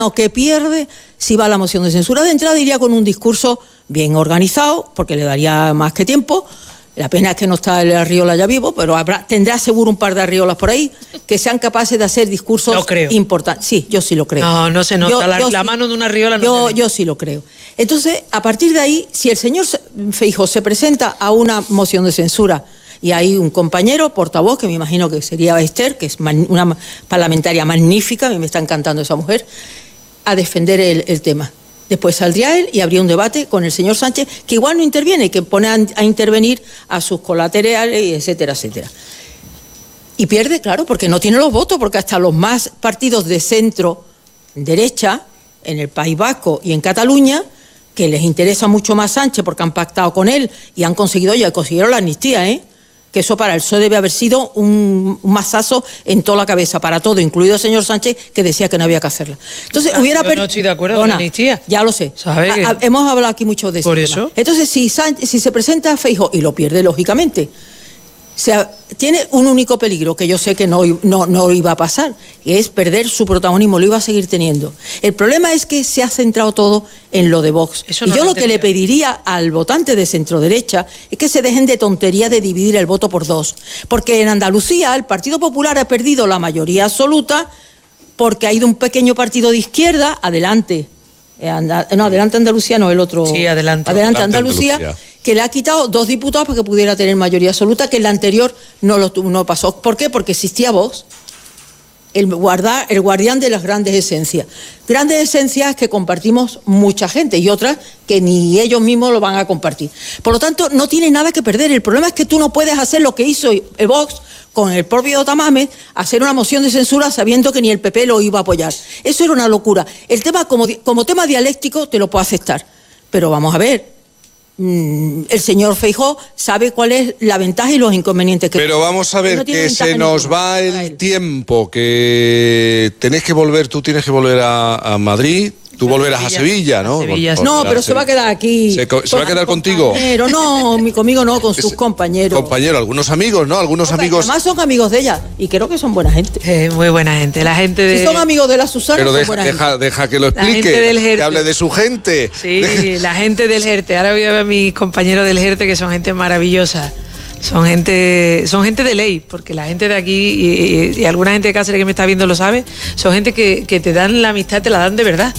que pierde si va a la moción de censura. De entrada iría con un discurso bien organizado, porque le daría más que tiempo. La pena es que no está el Arriola ya vivo, pero tendrá seguro un par de Arriolas por ahí que sean capaces de hacer discursos importantes. Sí, yo sí lo creo. No se nota. La mano de una Arriola no se ve. Yo sí lo creo. Entonces, a partir de ahí, si el señor Feijóo se presenta a una moción de censura y hay un compañero portavoz, que me imagino que sería Esther, que es una parlamentaria magnífica, a mí me está encantando esa mujer, a defender el tema. Después saldría él y habría un debate con el señor Sánchez, que igual no interviene, que pone a intervenir a sus colaterales, etcétera, etcétera. Y pierde, claro, porque no tiene los votos, porque hasta los más partidos de centro derecha, en el País Vasco y en Cataluña, que les interesa mucho más Sánchez porque han pactado con él y han consiguieron la amnistía, que eso para el PSOE debe haber sido un mazazo en toda la cabeza, para todo, incluido el señor Sánchez, que decía que no había que hacerla. Entonces, yo no estoy de acuerdo con la amnistía. Ya lo sé. Hemos hablado aquí mucho de eso. Por eso. Entonces, si se presenta Feijóo, y lo pierde, lógicamente, tiene un único peligro, que yo sé que no iba a pasar, que es perder su protagonismo, lo iba a seguir teniendo. El problema es que se ha centrado todo en lo de Vox. Y yo lo que le pediría al votante de centro-derecha es que se dejen de tontería de dividir el voto por dos. Porque en Andalucía el Partido Popular ha perdido la mayoría absoluta porque ha ido un pequeño partido de izquierda, Adelante Andalucía, no el otro. Sí, Adelante Andalucía, que le ha quitado 2 diputados para que pudiera tener mayoría absoluta, que el anterior no pasó. ¿Por qué? Porque existía Vox, el guardián de las grandes esencias. Grandes esencias que compartimos mucha gente y otras que ni ellos mismos lo van a compartir. Por lo tanto, no tiene nada que perder. El problema es que tú no puedes hacer lo que hizo el Vox con el propio Tamames, hacer una moción de censura sabiendo que ni el PP lo iba a apoyar. Eso era una locura. El tema, como tema dialéctico, te lo puedo aceptar. Pero vamos a ver. El señor Feijóo sabe cuál es la ventaja y los inconvenientes que Pero vamos a ver, no que se nos va el tiempo, que tú tienes que volver a Madrid. Tú volverás a Sevilla, ¿no? No, pero se va a quedar aquí. ¿Se va a quedar contigo? No, conmigo no, con sus compañeros. Algunos amigos, ¿no? Amigos. Además son amigos de ella y creo que son buena gente. Muy buena gente. La gente de... Si son amigos de la Susana, pero son buena gente. Deja que lo explique, que hable de su gente. Sí, la gente del Jerte. Ahora voy a ver a mis compañeros del Jerte, que son gente maravillosa. Son gente de ley, porque la gente de aquí y alguna gente de Cáceres que me está viendo lo sabe, son gente que te dan la amistad, te la dan de verdad.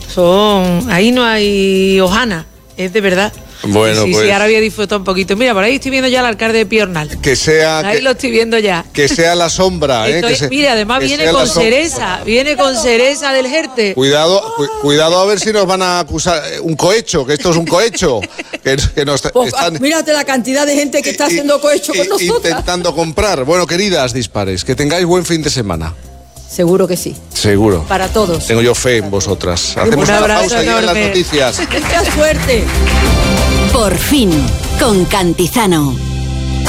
Ahí no hay hojana, es de verdad. Bueno, sí, ahora voy a disfrutar un poquito. Mira, por ahí estoy viendo ya al alcalde de Piornal. Lo estoy viendo ya. Que sea la sombra, mira, además viene con cereza del Jerte. Cuidado a ver si nos van a acusar un cohecho, que esto es un cohecho. Mírate la cantidad de gente que está haciendo cohecho con nosotros. Intentando comprar. Bueno, queridas dispares, que tengáis buen fin de semana. Seguro que sí. Seguro. Para todos. Tengo yo fe en vosotras. Hacemos una pausa y en las noticias. ¡Qué suerte! Por fin, con Cantizano.